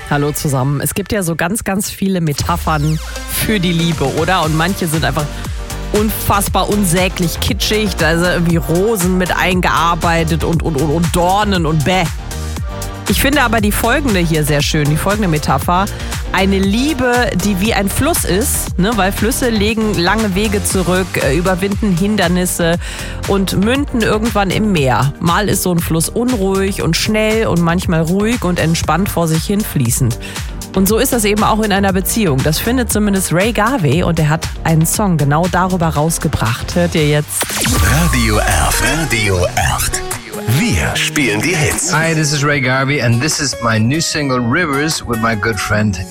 Hallo zusammen. Es gibt ja so ganz, ganz viele Metaphern für die Liebe, oder? Und manche sind einfach unfassbar unsäglich kitschig. Da ist irgendwie Rosen mit eingearbeitet und Dornen und bäh. Ich finde aber die folgende hier sehr schön, die folgende Metapher. Eine Liebe, die wie ein Fluss ist, ne? Weil Flüsse legen lange Wege zurück, überwinden Hindernisse und münden irgendwann im Meer. Mal ist so ein Fluss unruhig und schnell und manchmal ruhig und entspannt vor sich hin fließend. Und so ist das eben auch in einer Beziehung. Das findet zumindest Ray Garvey und er hat einen Song genau darüber rausgebracht. Hört ihr jetzt? Radio F. Radio F. Wir spielen die Hits. Hi, this is Ray Garvey and this is my new single Rivers with my good friend